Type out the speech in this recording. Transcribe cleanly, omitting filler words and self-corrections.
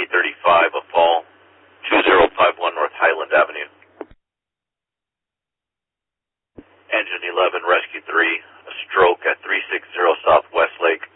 835, a fall, 2051 North Highland Avenue. Engine 11, Rescue 3, a stroke at 360 South Westlake.